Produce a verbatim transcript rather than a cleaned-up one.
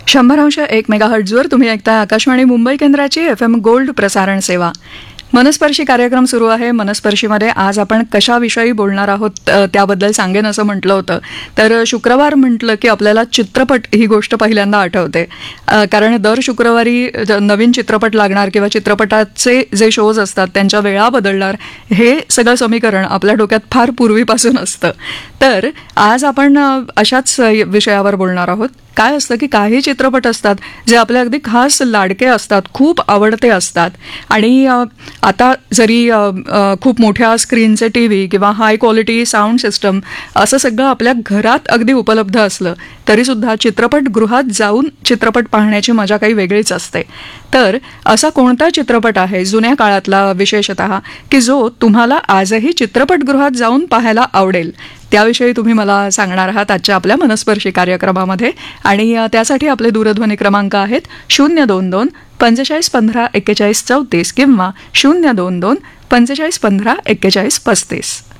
शंभर अंश एक मेगाहर्ट्झवर तुम्ही ऐकताय आकाशवाणी मुंबई केंद्राची एफ एम गोल्ड प्रसारण सेवा. मनस्पर्शी कार्यक्रम सुरू आहे. मनस्पर्शीमध्ये आज आपण कशाविषयी बोलणार आहोत त्याबद्दल सांगेन असं म्हटलं होतं. तर शुक्रवार म्हटलं की आपल्याला चित्रपट ही गोष्ट पहिल्यांदा आठवते, कारण दर शुक्रवारी नवीन चित्रपट लागणार किंवा चित्रपटाचे जे शोज असतात त्यांच्या वेळा बदलणार, हे सगळं समीकरण आपल्या डोक्यात फार पूर्वीपासून असतं. तर आज आपण अशाच विषयावर बोलणार आहोत. काय असतं की काही चित्रपट असतात जे आपल्या अगदी खास लाडके असतात, खूप आवडते असतात, आणि आता जरी खूप मोठ्या स्क्रीनचे टी व्ही किंवा हाय क्वालिटी साऊंड सिस्टम असं सगळं आपल्या घरात अगदी उपलब्ध असलं तरीसुद्धा चित्रपटगृहात जाऊन चित्रपट पाहण्याची मजा काही वेगळीच असते. तर असा कोणता चित्रपट आहे जुन्या काळातला विशेषतः की जो तुम्हाला आजही चित्रपटगृहात जाऊन पाहायला आवडेल, त्याविषयी तुम्ही मला सांगणार आहात आजच्या आपल्या मनस्पर्शी कार्यक्रमामध्ये. आणि त्यासाठी आपले दूरध्वनी क्रमांक आहेत शून्य दोन दोन पंचेचाळीस पंधरा एक्केचाळीस चौतीस किंवा शून्य दोन दोन पंचेचाळीस पंधरा एक्केचाळीस पस्तीस.